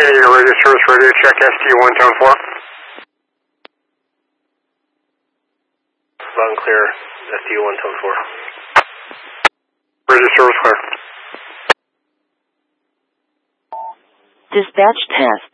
Yeah, your radio service radio check ST1 tone 4. Loud and clear, ST1 tone 4. Radio service clear. Dispatch test.